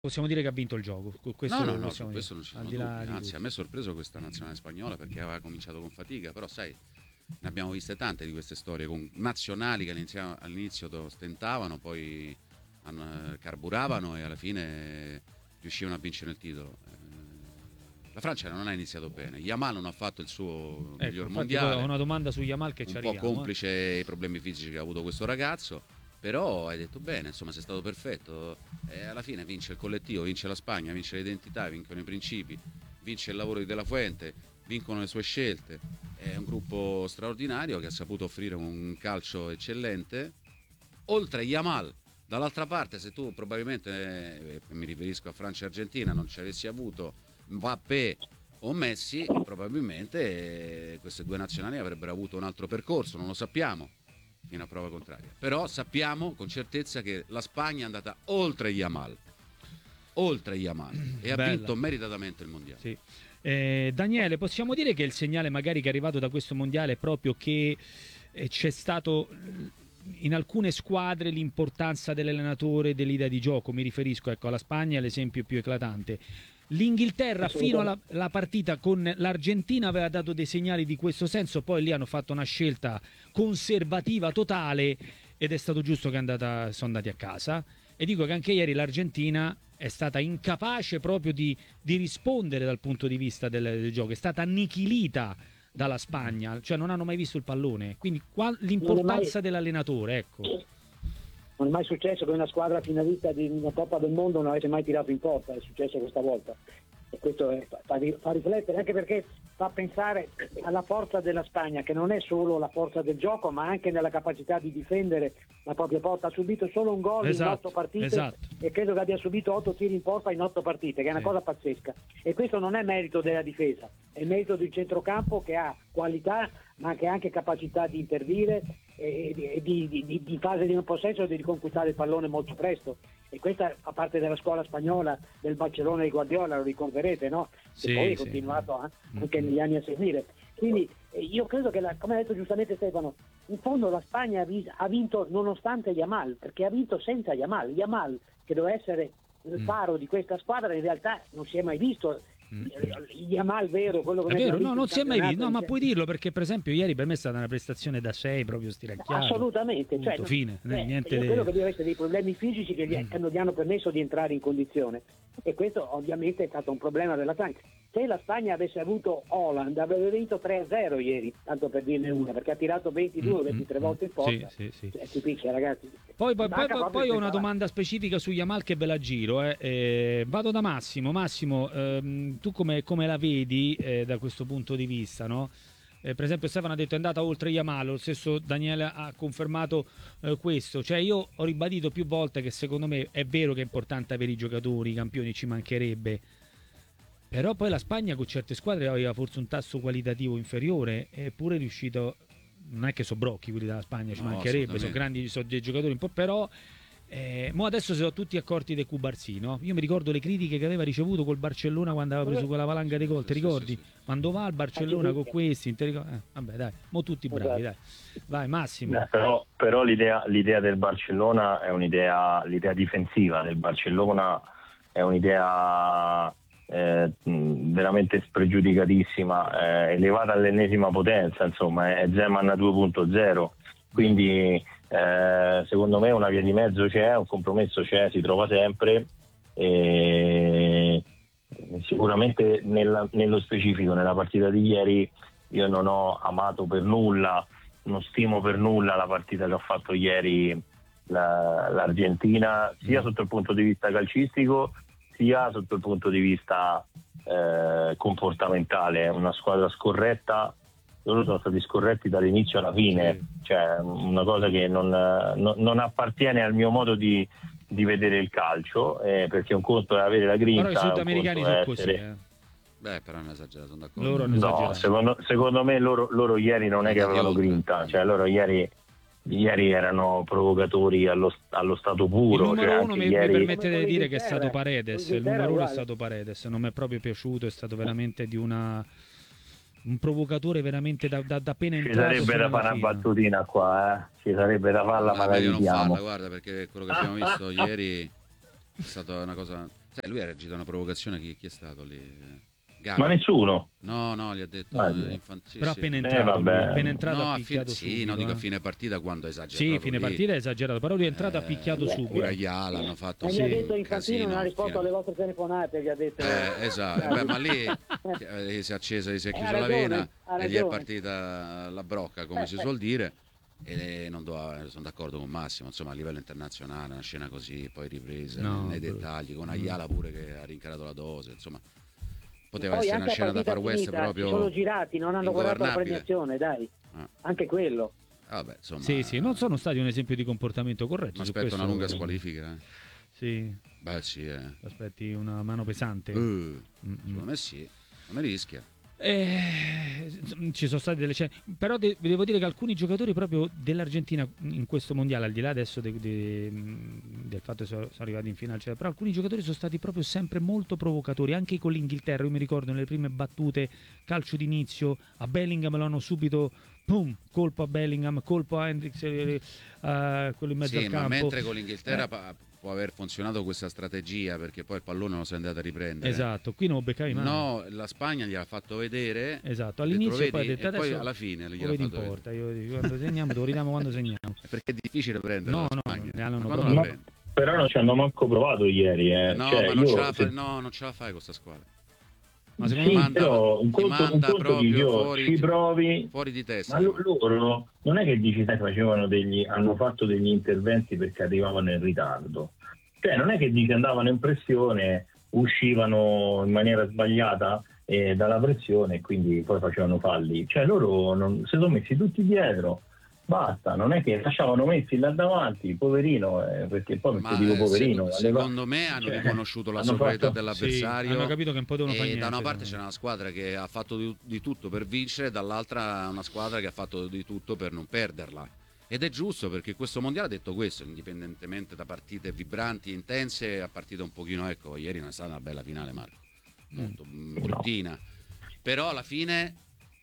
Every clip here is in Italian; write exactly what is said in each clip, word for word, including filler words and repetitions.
Possiamo dire che ha vinto il gioco, questo No, lo no, no, su possiamo dire, questo non ci al sono di là dubbi. di Anzi, tutto. a me è sorpreso questa nazionale spagnola perché aveva cominciato con fatica, però sai, ne abbiamo viste tante di queste storie con nazionali che all'inizio, all'inizio stentavano, poi hanno- carburavano e alla fine riuscivano a vincere il titolo. Eh, La Francia non ha iniziato bene, Yamal non ha fatto il suo Ecco, miglior infatti poi ho mondiale, una domanda su Yamal che ci un po' arriviamo. eh. complice i problemi fisici che ha avuto questo ragazzo, però hai detto bene, insomma sei stato perfetto e alla fine vince il collettivo, vince la Spagna, vince l'identità, vincono i principi, vince il lavoro di De La Fuente, vincono le sue scelte. È un gruppo straordinario che ha saputo offrire un calcio eccellente. Oltre a Yamal, dall'altra parte, se tu probabilmente, eh, mi riferisco a Francia e Argentina, non ci avessi avuto Mbappé o Messi, probabilmente eh, queste due nazionali avrebbero avuto un altro percorso, non lo sappiamo fino a prova contraria. Però sappiamo con certezza che la Spagna è andata oltre Yamal, oltre Yamal e ha Bella. vinto meritatamente il mondiale. Sì. Eh, Daniele, possiamo dire che il segnale magari che è arrivato da questo mondiale è proprio che eh, c'è stato in alcune squadre l'importanza dell'allenatore, dell'idea di gioco. Mi riferisco, ecco, alla Spagna, è l'esempio più eclatante. L'Inghilterra fino alla, alla partita con l'Argentina aveva dato dei segnali di questo senso, poi lì hanno fatto una scelta conservativa totale ed è stato giusto che è andata, sono andati a casa. E dico che anche ieri l'Argentina è stata incapace proprio di, di rispondere dal punto di vista del, del gioco, è stata annichilita dalla Spagna, cioè non hanno mai visto il pallone. Quindi qua, Non è mai, l'importanza dell'allenatore, ecco. non è mai successo che una squadra finalista di una Coppa del Mondo non avesse mai tirato in porta, è successo questa volta. E questo è, fa, fa riflettere, anche perché fa pensare alla forza della Spagna, che non è solo la forza del gioco, ma anche nella capacità di difendere la propria porta. Ha subito solo un gol Esatto, in otto partite esatto. e credo che abbia subito otto tiri in porta in otto partite, che è una Sì. cosa pazzesca. E questo non è merito della difesa, è merito del centrocampo, che ha qualità ma anche, anche capacità di intervenire e, e di, di, di, di fase di non possesso e di riconquistare il pallone molto presto. E questa fa parte della scuola spagnola del Barcellona di Guardiola, lo ricorderete, no? Sì, Che poi è sì. continuato eh, anche negli anni a seguire. Quindi eh, io credo che, la, come ha detto giustamente Stefano, in fondo la Spagna ha, vis- ha vinto nonostante Yamal, perché ha vinto senza Yamal. Yamal, che doveva essere il faro di questa squadra, in realtà non si è mai visto. Yamal vero, quello che È noi vero, abbiamo no, visto non in si è mai visto, no, campionato, ma puoi dirlo perché per esempio ieri per me è stata una prestazione da sei, proprio stiracchiato. assolutamente, Punto, cioè, fine, eh, niente io di- credo che deve essere dei problemi fisici che gli, che non gli hanno permesso di entrare in condizione, e questo ovviamente è stato un problema della Spagna. Se la Spagna avesse avuto Haaland avrebbe vinto tre a zero ieri, tanto per dirne una, perché ha tirato ventidue ventitré Mm, volte in porta. sì, sì, sì. Cioè, si picchia, ragazzi. Poi, poi, poi, Manca poi- proprio poi il ho una centrale. domanda specifica su Yamal che ve la giro. eh. Eh, vado da Massimo. Massimo, ehm, tu come, come la vedi eh, da questo punto di vista? No? Eh, per esempio Stefano ha detto è andata oltre Yamal, lo stesso Daniele ha confermato eh, questo. Cioè io ho ribadito più volte che secondo me è vero che è importante avere i giocatori, i campioni, ci mancherebbe. Però poi la Spagna con certe squadre aveva forse un tasso qualitativo inferiore, eppure è riuscito. Non è che sono brocchi quelli della Spagna, ci No, mancherebbe, sono assolutamente. grandi, sono dei giocatori un po'. Però eh, mo adesso si sono tutti accorti del Cubarsì, no? Io mi ricordo le critiche che aveva ricevuto col Barcellona quando aveva preso quella valanga di gol, ti Sì, sì, ricordi? sì, sì. Quando va al Barcellona con questi, te ricordi? Eh, vabbè dai, mo tutti bravi, dai. Vai Massimo. Eh, però però l'idea, l'idea del Barcellona è un'idea, l'idea difensiva del Barcellona è un'idea eh, mh, veramente spregiudicatissima, eh, elevata all'ennesima potenza, insomma, è Zeman due punto zero, quindi eh, secondo me una via di mezzo c'è, un compromesso c'è, si trova sempre. E sicuramente nella- nello specifico nella partita di ieri io non ho amato per nulla, non stimo per nulla la partita che ha fatto ieri la- l'Argentina, sia sotto il punto di vista calcistico sia sotto il punto di vista eh, comportamentale. È una squadra scorretta, loro sono stati scorretti dall'inizio alla fine, Sì. cioè una cosa che non, non- non appartiene al mio modo di, di vedere il calcio, eh, perché un conto è avere la grinta, Però i un sudamericani conto è sono così, essere... eh. Beh, però hanno esagerato, sono d'accordo. Loro hanno No, esagerato. secondo, secondo me loro, loro ieri non è che Andati avevano oltre. grinta, cioè loro ieri, ieri erano provocatori allo, allo stato Il puro. numero cioè uno anche mi, ieri... mi permette Come di con dire che è stato l'Inghilterra. Paredes. Con Il l'Inghilterra numero uno è uguale. stato Paredes. Non mi è proprio piaciuto, è stato veramente di una. Un provocatore veramente da, da, da appena Ci entrato sarebbe fino da alla fare una fine. battutina qua, eh? Ci sarebbe da farla, ma Ma la meglio non evitiamo. farla, guarda, perché quello che abbiamo visto ieri è stata una cosa. Sai, lui ha reagito a una provocazione, chi, chi è stato lì? Gavi. Ma nessuno. No, no, gli ha detto Ah, eh, infant- sì, però sì. appena Eh, entrato, vabbè. lui, appena entrato No, ha a fine, picchiato sì, subito. no, dico eh. a fine partita quando esagera. Sì, proprio fine lì. partita è esagerato, però lui è entrato ha Eh, picchiato eh, subito. Pure a Iala hanno fatto E sì, gli ha un detto Infantino non ha casino, risposto fine- alle vostre telefonate, gli ha detto. Eh, esatto, beh, ma lì eh, si è accesa, si è Eh, chiusa ha la ragione, vena ha e gli è ragione. partita la brocca, come Eh, si eh. suol dire. E non do- sono d'accordo con Massimo, insomma, a livello internazionale, una scena così, poi ripresa No, nei brutto. dettagli, con Ayala pure che ha rincarato la dose, insomma, E poteva poi essere una anche a scena da partita far west finita si sono proprio girati, non hanno guardato la ingovernabile. premiazione, dai. Ah, Anche quello. vabbè, insomma, Sì, sì, non sono stati un esempio di comportamento corretto. mi su aspetto una questo- lunga squalifica. eh. Sì, Beh, sì, eh. aspetti una mano pesante. Eh, Mm-mm. secondo me sì, non mi rischia. Eh, ci sono state delle scene, però de- devo dire che alcuni giocatori proprio dell'Argentina in questo mondiale, al di là adesso de- de- del fatto che sono, sono arrivati in finale, cioè, però alcuni giocatori sono stati proprio sempre molto provocatori, anche con l'Inghilterra. Io mi ricordo nelle prime battute, calcio d'inizio, a Bellingham lo hanno subito, pum, colpo a Bellingham, colpo a Hendrix, eh, eh, quello in mezzo Sì, al ma campo. mentre con l'Inghilterra Eh. pa- può aver funzionato questa strategia perché poi il pallone non si è andato a riprendere. Esatto, qui non lo beccavi mai. No, la Spagna gliel'ha fatto vedere. Esatto, ha detto, all'inizio "Vedi?" poi ha detto e poi adesso alla fine lo gliel'ha vedi in fatto vedere. porta, io dico, quando segniamo te lo ridiamo quando segniamo. Perché è difficile prendere No, la no, Spagna. ne hanno Ma una quando prova. la Ma- prendi? però non ci hanno manco provato ieri. Eh. No, Cioè, ma non io, ce, la se- fai, no, non ce la fai con questa squadra. Ma sì, secondo me manda- però un ti conto, un manda conto proprio dico, fuori- ci provi, Fuori di testa. ma lo- loro non è che dici sai, facevano degli, hanno fatto degli interventi perché arrivavano in ritardo, cioè non è che dici andavano in pressione, uscivano in maniera sbagliata eh, dalla pressione e quindi poi facevano falli, cioè loro non, si sono messi tutti dietro, basta, non è che lasciavano messi là davanti, poverino, eh, perché poi Ma perché dico eh, poverino, seco- alle va- secondo me hanno cioè, riconosciuto la hanno superiorità fatto- dell'avversario. Sì, hanno capito che un po' devono fare e niente, da una parte secondo c'è me. una squadra che ha fatto di, di tutto per vincere, dall'altra una squadra che ha fatto di tutto per non perderla. Ed è giusto perché questo mondiale ha detto questo, indipendentemente da partite vibranti, intense, a partite un pochino, ecco, ieri non è stata una bella finale, Marco, molto mm, bruttina. Però alla fine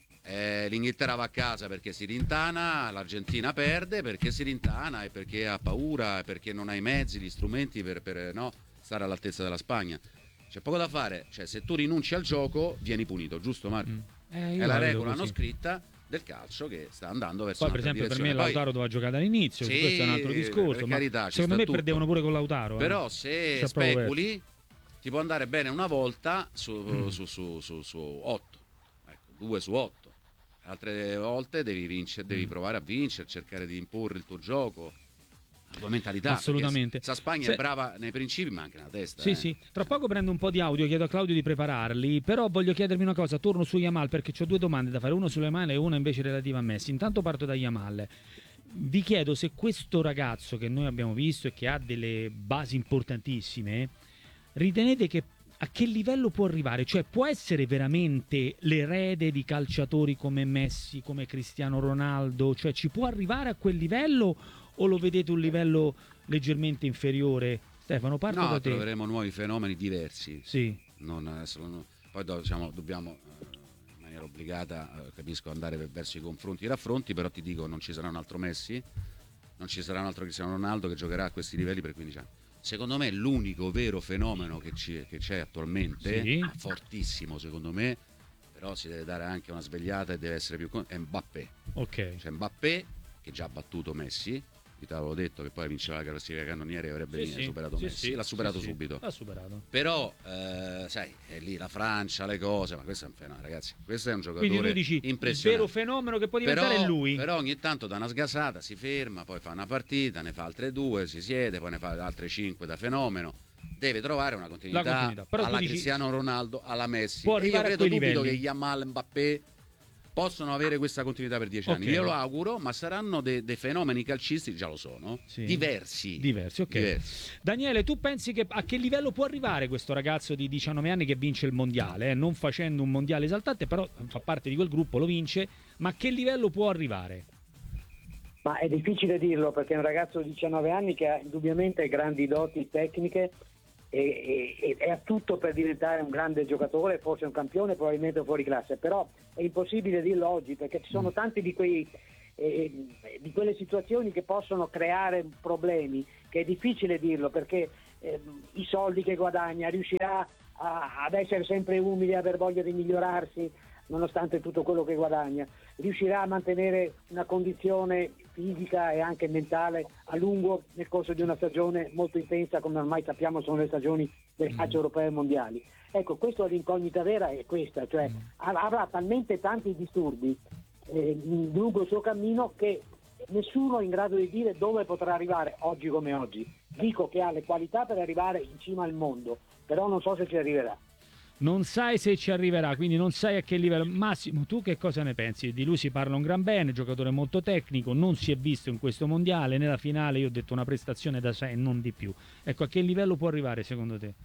eh, l'Inghilterra va a casa perché si rintana, l'Argentina perde perché si rintana e perché ha paura, e perché non ha i mezzi, gli strumenti per, per no, stare all'altezza della Spagna. C'è poco da fare, cioè se tu rinunci al gioco vieni punito, giusto Marco? Mm. Eh, io È la vedo regola così. non scritta del calcio che sta andando verso Poi per un'altra esempio per me direzione. Poi- Lautaro doveva giocare dall'inizio, Sì, questo è un altro discorso, per ma carità, ci secondo sta me tutto. perdevano pure con Lautaro. eh. Però se C'è proprio speculi ti può andare bene una volta su, Mm. su, su, su, su otto, ecco, due su otto. Altre volte devi vincere, devi Mm. provare a vincere, cercare di imporre il tuo gioco, la tua mentalità. Assolutamente. Sa Spagna Se- è brava nei principi, ma anche nella testa. Sì, eh. sì. Tra poco prendo un po' di audio, chiedo a Claudio di prepararli, però voglio chiedervi una cosa, torno su Yamal perché ho due domande da fare, una sulle Yamal e una invece relativa a Messi. Intanto parto da Yamal. Vi chiedo se questo ragazzo che noi abbiamo visto e che ha delle basi importantissime, ritenete che a che livello può arrivare? Cioè può essere veramente l'erede di calciatori come Messi, come Cristiano Ronaldo? Cioè ci può arrivare a quel livello o lo vedete un livello leggermente inferiore? Stefano, parto No, da te. troveremo nuovi fenomeni diversi. Sì, Non, adesso non- poi do- diciamo, dobbiamo eh, in maniera obbligata, eh, capisco, andare per- verso i confronti e i raffronti, però ti dico non ci sarà un altro Messi, non ci sarà un altro Cristiano Ronaldo che giocherà a questi livelli per quindici anni. Secondo me l'unico vero fenomeno che, ci- che c'è attualmente, Sì. fortissimo secondo me, però si deve dare anche una svegliata e deve essere più con- è Mbappé. ok. C'è Mbappé che già ha battuto Messi, io te l'avevo detto che poi vinceva la classifica cannonieri e avrebbe Sì, sì, superato sì, Messi, sì, l'ha superato sì, sì. subito. L'ha superato. Però, eh, sai, è lì la Francia, le cose, ma questo è un fenomeno, ragazzi. Questo è un giocatore Quindi tu dici il vero impressionante. fenomeno che può diventare Però, è lui. però ogni tanto da una sgasata si ferma, poi fa una partita, ne fa altre due, si siede, poi ne fa altre cinque da fenomeno. Deve trovare una continuità, La continuità. Però tu alla dici- Cristiano Ronaldo, alla Messi. Può E io arrivare a credo quei subito livelli. che Yamal, Mbappé possono avere questa continuità per dieci anni. Ok. Io lo auguro, ma saranno de- dei fenomeni calcistici, già lo sono, Sì. diversi. Diversi, ok. Diversi. Daniele, tu pensi che a che livello può arrivare questo ragazzo di diciannove anni che vince il mondiale? eh? Non facendo un mondiale esaltante, però fa parte di quel gruppo, lo vince. Ma a che livello può arrivare? Ma è difficile dirlo perché è un ragazzo di diciannove anni che ha indubbiamente grandi doti tecniche e, e, e ha tutto per diventare un grande giocatore, forse un campione, probabilmente un fuori classe, però è impossibile dirlo oggi perché ci sono tanti di quei eh, di quelle situazioni che possono creare problemi che è difficile dirlo perché eh, i soldi che guadagna, riuscirà a, ad essere sempre umile, a aver voglia di migliorarsi nonostante tutto quello che guadagna, riuscirà a mantenere una condizione fisica e anche mentale a lungo nel corso di una stagione molto intensa, come ormai sappiamo sono le stagioni del calcio europeo e mondiali. Ecco, questa è l'incognita vera, è questa, cioè avrà talmente tanti disturbi eh, lungo il suo cammino che nessuno è in grado di dire dove potrà arrivare oggi come oggi. Dico che ha le qualità per arrivare in cima al mondo, però non so se ci arriverà. Non sai se ci arriverà, quindi non sai a che livello. Massimo, tu che cosa ne pensi? Di lui si parla un gran bene, giocatore molto tecnico, non si è visto in questo mondiale, nella finale io ho detto una prestazione da sei, non di più. Ecco, a che livello può arrivare secondo te?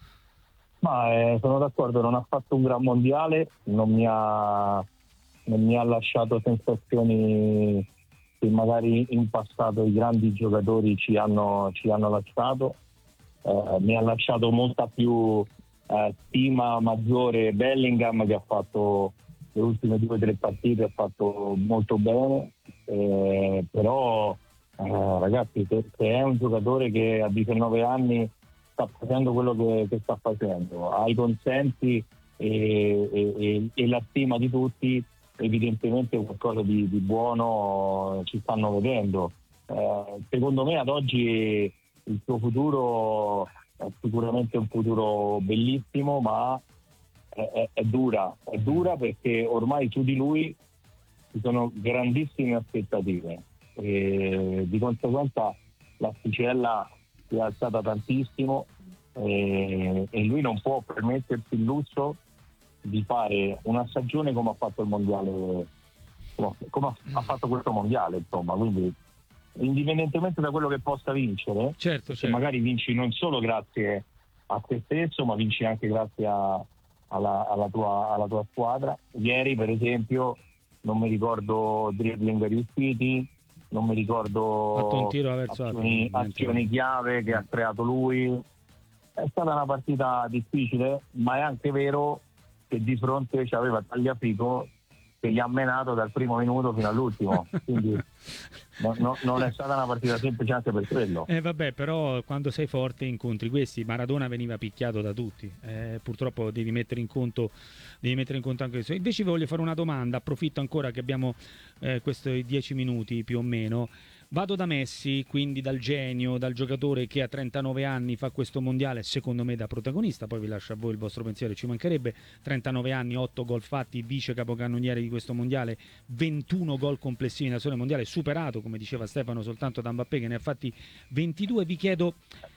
Ma eh, sono d'accordo, non ha fatto un gran mondiale, non mi ha, non mi ha lasciato sensazioni che magari in passato i grandi giocatori ci hanno, ci hanno lasciato. Eh, mi ha lasciato molta più eh, stima maggiore Bellingham, che ha fatto le ultime due o tre partite, ha fatto molto bene, eh, però eh, ragazzi, se, se è un giocatore che a diciannove anni sta facendo quello che, che sta facendo, ha i consensi e, e, e, e la stima di tutti, evidentemente qualcosa di, di buono ci stanno vedendo. Eh, secondo me ad oggi il suo futuro è sicuramente un futuro bellissimo, ma è, è, è dura, è dura perché ormai su di lui ci sono grandissime aspettative e di conseguenza l'asticella si è alzata tantissimo e, e lui non può permettersi il lusso di fare una stagione come ha fatto il mondiale, come, come ha, ha fatto questo mondiale, insomma, quindi indipendentemente da quello che possa vincere, certo, certo. magari vinci non solo grazie a te stesso, ma vinci anche grazie a, alla, alla, tua, alla tua squadra. Ieri per esempio non mi ricordo dribbling riusciti, non mi ricordo un tiro verso azioni, azioni chiave che ha creato lui. È stata una partita difficile, ma è anche vero che di fronte c'aveva Tagliafico che gli ha menato dal primo minuto fino all'ultimo, quindi no, no, non è stata una partita semplice anche per quello. Eh vabbè, però quando sei forte incontri questi. Maradona veniva picchiato da tutti, eh, purtroppo devi mettere in conto devi mettere in conto anche questo. Invece vi voglio fare una domanda, approfitto ancora che abbiamo eh, questi dieci minuti più o meno. Vado da Messi, quindi dal genio, dal giocatore che a trentanove anni fa questo mondiale, secondo me da protagonista, poi vi lascio a voi il vostro pensiero, ci mancherebbe. Trentanove anni, otto gol fatti, vice capocannoniere di questo mondiale, ventuno gol complessivi nella storia mondiale, superato, come diceva Stefano, soltanto da Mbappé che ne ha fatti ventidue. Vi chiedo,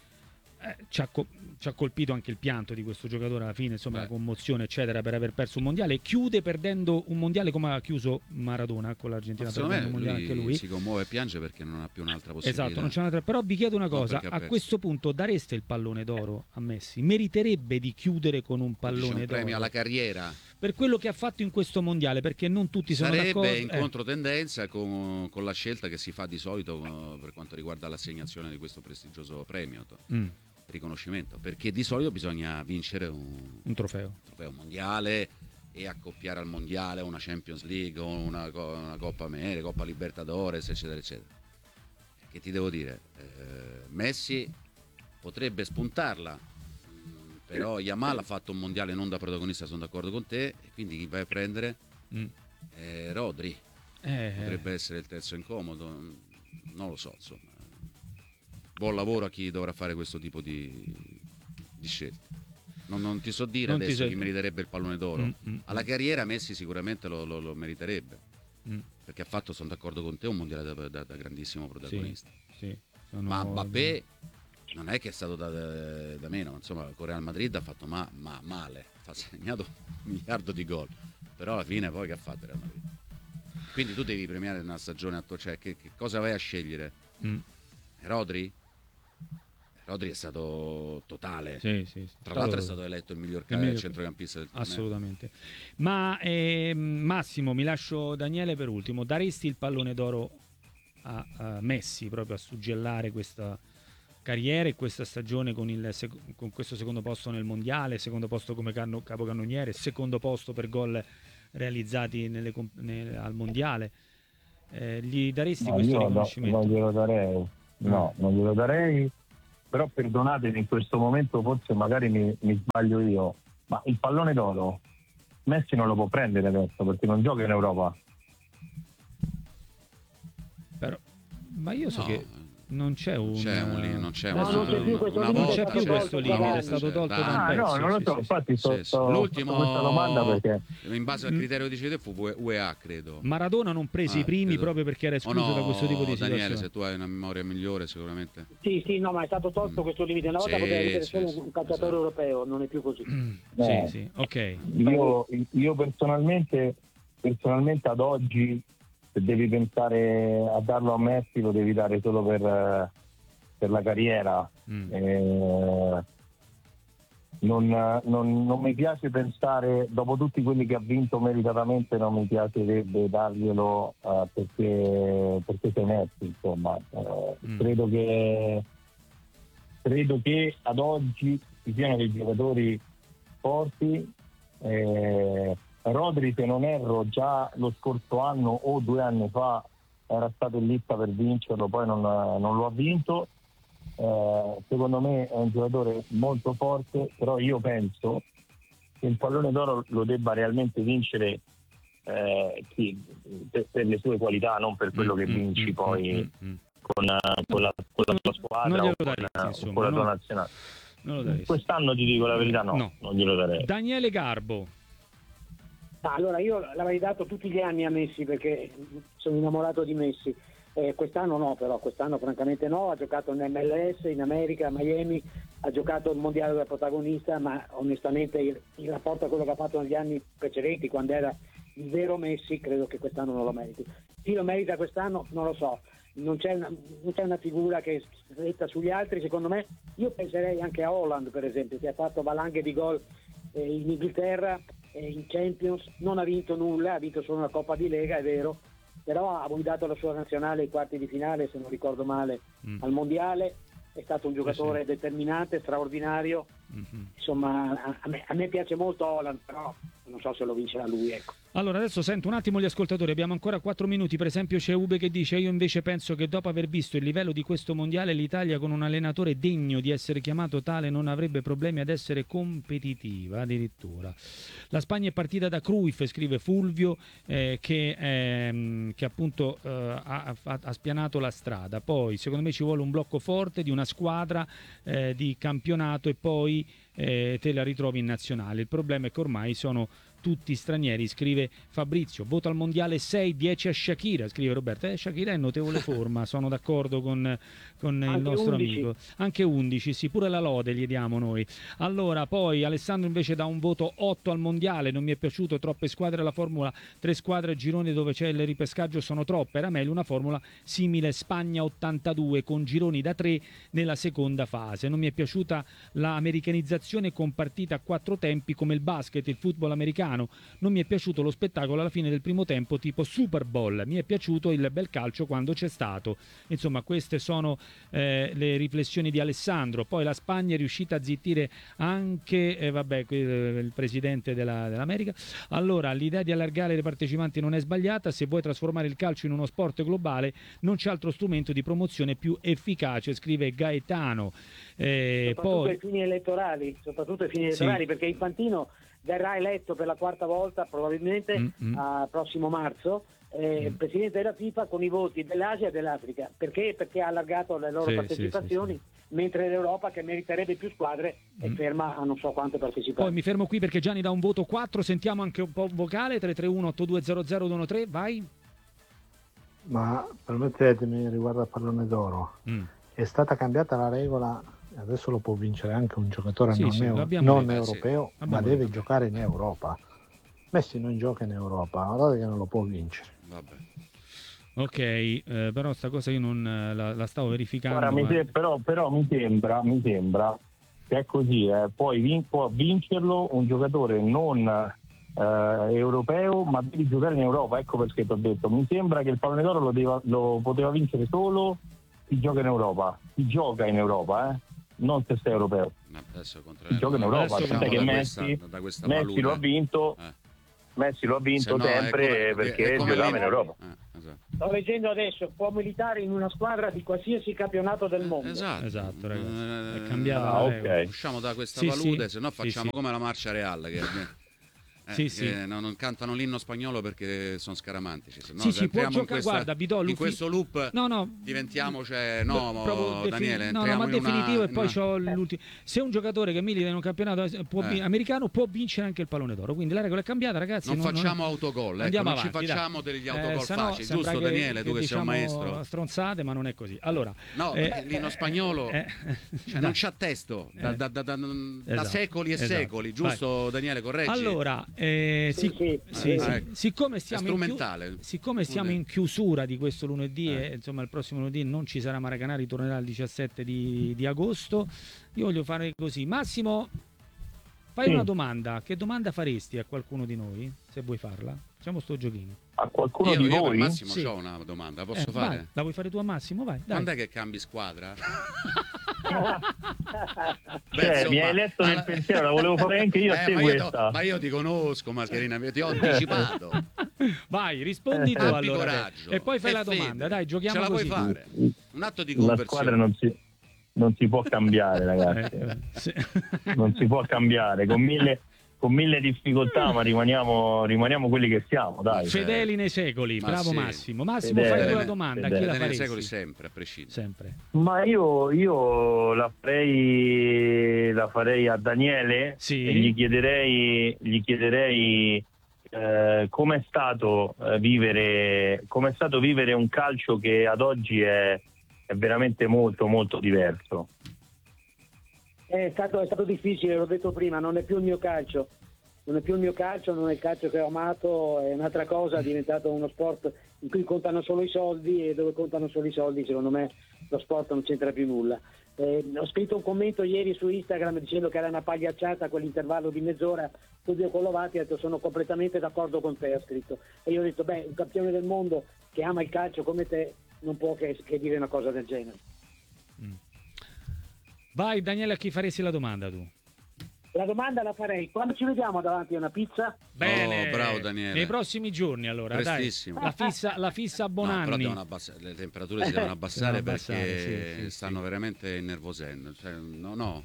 eh, ci, ha co- ci ha colpito anche il pianto di questo giocatore alla fine, insomma, Beh. la commozione eccetera per aver perso un mondiale, chiude perdendo un mondiale come ha chiuso Maradona con l'Argentina, perdendo un mondiale anche lui si commuove e piange perché non ha più un'altra possibilità. Esatto, non c'è un'altra. Però vi chiedo una cosa, a questo punto dareste il pallone d'oro a Messi? Meriterebbe di chiudere con un pallone un d'oro? Premio alla carriera per quello che ha fatto in questo mondiale, perché non tutti sono sarebbe d'accordo. in eh. controtendenza con, con la scelta che si fa di solito per quanto riguarda l'assegnazione di questo prestigioso premio. Mm. riconoscimento, perché di solito bisogna vincere un, un trofeo. trofeo mondiale e accoppiare al mondiale una Champions League o una, una Coppa America, Coppa Libertadores, eccetera eccetera. Che ti devo dire, eh, Messi potrebbe spuntarla, mh, però Yamal ha fatto un mondiale non da protagonista, sono d'accordo con te, e quindi chi vai a prendere? Mm. Eh, Rodri eh. potrebbe essere il terzo incomodo, non lo so, insomma. Buon lavoro a chi dovrà fare questo tipo di, di scelte. Non, non ti so dire non adesso so... chi meriterebbe il pallone d'oro. Mm, mm, Alla carriera Messi sicuramente lo, lo, lo meriterebbe, mm. perché ha fatto, sono d'accordo con te, un mondiale da, da, da grandissimo protagonista. Sì, sì, sono... Ma Mbappé non è che è stato da, da, da meno, insomma, con Real Madrid ha fatto ma, ma male, ha segnato un miliardo di gol, però alla fine poi che ha fatto Real Madrid? Quindi tu devi premiare una stagione a to- cioè che, che cosa vai a scegliere? Mm. Rodri? Rodri è stato totale, sì, sì, sì. Tra l'altro è stato eletto il miglior, il miglior centrocampista del torneo. Assolutamente. Ma eh, Massimo, mi lascio Daniele per ultimo. Daresti il pallone d'oro a, a Messi, proprio a suggellare questa carriera e questa stagione con, il, con questo secondo posto nel mondiale, secondo posto come canno, capocannoniere, secondo posto per gol realizzati nelle, nelle, al mondiale? Eh, gli daresti no, questo io riconoscimento? No, non glielo darei. No, non glielo darei però perdonatemi, in questo momento forse magari mi, mi sbaglio io, ma il pallone d'oro Messi non lo può prendere adesso perché non gioca in Europa. Però, ma io so No, che non c'è un, c'è un li- non c'è No, un- non c'è più questo una limite, non c'è volta più stato questo tolto limite, da è stato c'è, tolto dai. da un Ah pezzo. no, non lo sì, so, sì, infatti sto, Sì, sì. sto, L'ultimo, sto questa domanda perché in base al criterio di C D fu U E A, credo. Maradona non prese Ah, i primi credo. proprio perché era O escluso no, da questo tipo di Daniele, situazione. se tu hai una memoria migliore sicuramente. Sì, sì, no, ma è stato tolto Mm. questo limite. Una volta Sì, poteva ripetere sì, solo sì, un calciatore esatto. europeo, non è più così. Sì, Eh. sì, ok. io, io personalmente, personalmente ad oggi, se devi pensare a darlo a Messi, lo devi dare solo per, eh, per la carriera. Mm. Eh, non, non- non mi piace pensare, dopo tutti quelli che ha vinto meritatamente, non mi piacerebbe darglielo eh, perché, perché sei Messi, insomma. Eh, Mm. credo che credo che ad oggi ci siano dei giocatori forti. eh, Rodri, se non erro, già lo scorso anno o due anni fa era stato in lista per vincerlo, poi non, non lo ha vinto. Eh, secondo me è un giocatore molto forte, però io penso che il pallone d'oro lo debba realmente vincere eh, chi, per, per le sue qualità, non per quello che Mm, mm, vinci mm, poi mm, mm. con, con la, con la tua Non squadra glielo o con, daresti, insomma, con la tua no? nazionale. Non lo daresti. Quest'anno ti dico la verità, no, No. non glielo darei. Daniele Garbo. Ah, allora io l'avrei dato tutti gli anni a Messi perché sono innamorato di Messi. Eh, quest'anno no, però quest'anno francamente no, ha giocato in M L S, in America, a Miami, ha giocato il mondiale da protagonista, ma onestamente il, in rapporto a quello che ha fatto negli anni precedenti, quando era il vero Messi, credo che quest'anno non lo meriti. Chi lo merita quest'anno non lo so, non c'è una, non c'è una figura che stretta sugli altri, secondo me. Io penserei anche a Holland, per esempio, che ha fatto valanghe di gol eh, in Inghilterra, eh, in Champions, non ha vinto nulla, ha vinto solo una Coppa di Lega, è vero, però ha guidato la sua nazionale ai quarti di finale, se non ricordo male, Mm. al mondiale, è stato un giocatore sì. determinante, straordinario. Mhm. Insomma, a, a me, a me piace molto Holland, però non so se lo vincerà lui, ecco. Allora, adesso sento un attimo gli ascoltatori, abbiamo ancora quattro minuti. Per esempio c'è Ube che dice: io invece penso che dopo aver visto il livello di questo mondiale, l'Italia con un allenatore degno di essere chiamato tale non avrebbe problemi ad essere competitiva addirittura. La Spagna è partita da Cruyff, scrive Fulvio, eh, che, ehm, che appunto eh, ha, ha, ha spianato la strada. Poi secondo me ci vuole un blocco forte di una squadra eh, di campionato e poi eh, te la ritrovi in nazionale. Il problema è che ormai sono tutti stranieri, scrive Fabrizio. Voto al mondiale sei, dieci a Shakira, scrive Roberto. Eh, Shakira è in notevole forma, sono d'accordo con, con il Anche nostro undici. amico. Anche undici, sì, pure la lode gli diamo noi. Allora, poi Alessandro invece dà un voto otto al mondiale, non mi è piaciuto, troppe squadre alla formula, tre squadre a gironi dove c'è il ripescaggio sono troppe, era meglio una formula simile Spagna ottantadue con gironi da tre nella seconda fase. Non mi è piaciuta la americanizzazione con partite a quattro tempi come il basket, il football americano. Non mi è piaciuto lo spettacolo alla fine del primo tempo tipo Super Bowl, mi è piaciuto il bel calcio quando c'è stato. Insomma, queste sono eh, le riflessioni di Alessandro. Poi la Spagna è riuscita a zittire anche eh, vabbè, eh, il presidente della, dell'America. Allora, l'idea di allargare le partecipanti non è sbagliata, se vuoi trasformare il calcio in uno sport globale non c'è altro strumento di promozione più efficace, scrive Gaetano. Eh, Soprattutto poi ai fini elettorali, soprattutto ai fini Sì. elettorali, perché Infantino verrà eletto per la quarta volta probabilmente Mm-mm. a prossimo marzo, eh, Mm. presidente della FIFA con i voti dell'Asia e dell'Africa. Perché? Perché ha allargato le loro Sì, partecipazioni, sì, sì, mentre l'Europa, che meriterebbe più squadre, è Mm. ferma a non so quante partecipanti. Poi mi fermo qui perché Gianni dà un voto quattro, sentiamo anche un po' vocale. Tre tre uno otto due zero zero due uno tre, vai. Ma permettetemi, riguardo al pallone d'oro, Mm. è stata cambiata la regola, adesso lo può vincere anche un giocatore Sì, non, sì, eu- l'abbiamo non detto, sì. europeo, ma Abbiamo deve detto. giocare in Europa. Messi non gioca in Europa, guardate che non lo può vincere. Vabbè. Ok, eh, però sta cosa io non eh, la, la stavo verificando. Ora, mi ma- se- però, però mi sembra, mi sembra che è così, eh. Poi vin- può vincerlo un giocatore non eh, europeo, ma devi giocare in Europa. Ecco perché ti ho detto, mi sembra che il pallone d'oro lo, deva- lo poteva vincere solo chi gioca in Europa, chi gioca in Europa, eh. Non se sei europeo. Ma adesso contro Chi gioca in Europa, Adesso tant'è che da Messi, questa, da questa Messi palude. lo ha vinto, Eh. Messi lo ha Se vinto no, è sempre come- perché è come giocava lì- in Europa. Eh, esatto. sto leggendo adesso, può militare in una squadra di qualsiasi campionato del mondo. Esatto, Esatto, ragazzi. Eh, È cambiata Ah, la regola. ok. usciamo da questa Sì, palude, sì. se no Sì, facciamo sì. come la marcia reale che, eh, Sì, che sì. non, non cantano l'inno spagnolo perché sono scaramantici. Se no, Sì, se sì, può entriamo in giocare. questa- Guarda, vi do in l'uffi- questo loop No, no. diventiamo, cioè, no, mo, Proprio defini- Daniele, no, no, entriamo ma in una- definitivo e in poi una- c'ho l'ultimo. Se un giocatore che milita in un campionato eh, può Eh. vin- americano può vincere anche il pallone d'oro. Quindi la regola è cambiata, ragazzi. non facciamo autogol, ecco, Andiamo non avanti, ci dai. facciamo degli Eh, autogol sennò facili, sembra giusto che- Daniele, tu che sei un diciamo maestro? stronzate, ma non è così. Allora, No, eh, perché l'inno spagnolo eh, cioè, dai. non c'ha testo da, Eh. da- da- da- da Esatto, secoli e esatto. secoli, giusto Daniele, correggi? Allora, eh, Sì, sic- sì. sì, Ah, sì. ecco. siccome stiamo, È in, chiu- strumentale. siccome stiamo Scusi. in chiusura di questo lunedì, Eh. e insomma il prossimo lunedì non ci sarà Maracanã, ritornerà il diciassette di, di agosto, io voglio fare così. Massimo, fai Sì. una domanda. Che domanda faresti a qualcuno di noi, se vuoi farla? Facciamo sto giochino. A qualcuno Io, di io per voi? Massimo Sì. ho una domanda, posso Eh, fare? vai, la vuoi fare tu a Massimo? Vai, dai. Quando è che cambi squadra? Beh, Cioè, mi insomma, hai letto nel alla- pensiero, la volevo fare anche io a Eh, te ma, io questa. to- ma io ti conosco, Mascherina, ti ho anticipato. Vai, rispondi tu Abbi allora. coraggio. E poi fai e la fede. domanda. Dai, giochiamo Ce la così. puoi fare? Un atto di La squadra conversione. non si, non si può cambiare, ragazzi. Eh, sì. Non si può cambiare. Con mille, con mille difficoltà, ma rimaniamo, rimaniamo quelli che siamo, dai. Fedeli nei secoli, Ma bravo sì. Massimo. Massimo, Fedele, fai tu la ne- domanda. fedele. Chi la Nei faresti? secoli sempre, a prescindere. Sempre. Ma io, io la farei, la farei a Daniele Sì. e gli chiederei, gli chiederei eh, com'è stato eh, vivere, com'è stato vivere un calcio che ad oggi è, è veramente molto molto diverso. È stato, è stato difficile, l'ho detto prima, non è più il mio calcio, non è più il mio calcio, non è il calcio che ho amato, è un'altra cosa, è diventato uno sport in cui contano solo i soldi e dove contano solo i soldi secondo me lo sport non c'entra più nulla. Eh, ho scritto un commento ieri su Instagram dicendo che era una pagliacciata quell'intervallo di mezz'ora, Fulvio Collovati ha detto sono completamente d'accordo con te, ha scritto, e io ho detto beh, un campione del mondo che ama il calcio come te non può che, che dire una cosa del genere. Vai Daniele, a chi faresti la domanda tu? La domanda la farei, quando ci vediamo davanti a una pizza? Bene, Oh, bravo, Daniele. Nei prossimi giorni allora, dai. Prestissimo. La fissa, la fissa a No, però Bonanni. devono abbassare- le temperature si devono abbassare Si devono abbassare, perché sì, sì, stanno sì. veramente innervosendo. Cioè, no, no.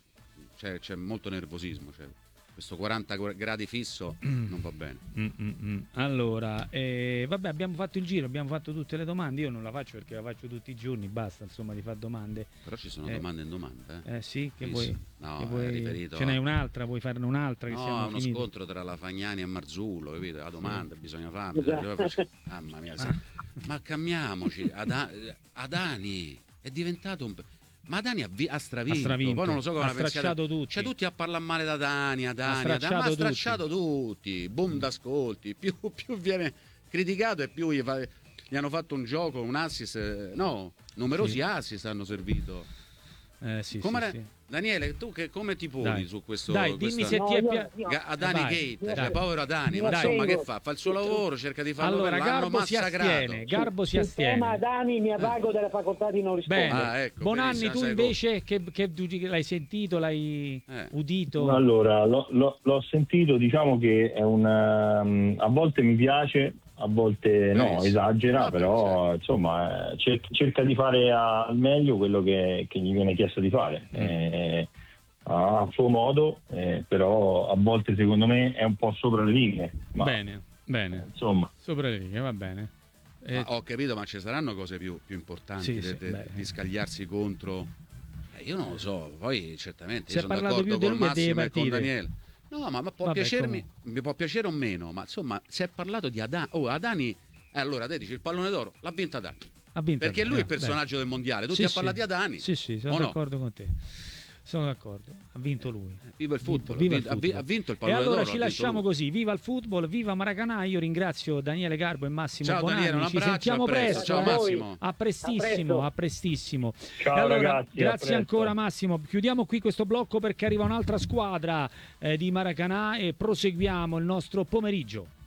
C'è, c'è molto nervosismo. Cioè, questo quaranta gradi fisso non va bene. Mm, mm, mm. Allora, eh, vabbè, abbiamo fatto il giro, abbiamo fatto tutte le domande. Io non la faccio perché la faccio tutti i giorni, basta insomma di fare domande. Però ci sono Eh, domande in domanda. Eh. Eh sì, che Sì, vuoi? sì. No, che è vuoi- riferito ce n'è a- un'altra, vuoi farne un'altra che No, siamo è uno finiti? scontro tra la Fagnani e Marzullo, capito? La domanda bisogna farla. Esatto. Mamma mia, se- ma cambiamoci. Ada- Adani è diventato un. Ma Adani ha, vi- ha stravinto. Ha stravinto. Poi non lo so come Ha la pensiate. stracciato tutti. Cioè, tutti a parlare male da Adani, Adani, Ha stracciato Adani, ma ha tutti. stracciato tutti. Boom d'ascolti. Più, più viene criticato e più gli, fa- gli hanno fatto un gioco, un assist. eh, No, numerosi Sì. assist hanno servito. Eh, sì, Come sì, era- sì. Daniele, tu che, come ti poni Dai. su questo? Dai, dimmi questa- se No, ti è io- piaciuto. io- Ga- Adani Vai. Gate, cioè povero Adani, ma Dai. insomma che fa? Fa il suo lavoro, cerca di farlo Allora, bene, l'hanno Garbo si massacrato. astiene, Garbo si Sul tema astiene. Dani mi avvago della facoltà di non rispondere. Bene, Ah, ecco, Bonanni, benissimo, tu sai invece che, che tu l'hai sentito, l'hai Eh. udito? Allora, l'ho, l'ho- l'ho sentito, diciamo che è una, a volte mi piace, a volte no, Benissimo. esagera, Vabbè, però certo. insomma eh, cer- cerca di fare a- al meglio quello che, che gli viene chiesto di fare. Mm. Eh, a suo modo, eh, però a volte secondo me è un po' sopra le righe. Ma, Bene, bene. insomma, Sopra le righe, va bene. Eh, Ma ho capito, ma ci saranno cose più, più importanti Sì, de- sì, de- beh. di scagliarsi contro. Eh, io non lo so, poi certamente Si io è sono parlato d'accordo più con di lui che delle Massimo e con partite. Daniele. No, ma, ma può Vabbè, piacermi, mi può piacere o meno, ma insomma, si è parlato di Adani. Oh, Adani, eh, allora te dici il pallone d'oro, l'ha vinto Adani. ha vinto Perché lui è il Beh, personaggio del mondiale, tutti Sì, a parlare sì. di Adani. Sì, sì, sono o no? d'accordo con te. Sono d'accordo. Ha vinto lui. Viva il football, Viva ha il vinto- ha vi- football. ha vinto il E pallone allora d'oro, ci ha vinto lasciamo lui. così. Viva il football, viva Maracanã. Io ringrazio Daniele Garbo e Massimo Ciao Bonanni. Daniele, un Ci abbraccio, sentiamo a presto. presto. Ciao eh. Massimo. A prestissimo, A presto. a prestissimo. Ciao, E allora, ragazzi, a grazie presto. ancora Massimo. Chiudiamo qui questo blocco perché arriva un'altra squadra eh, di Maracanã e proseguiamo il nostro pomeriggio.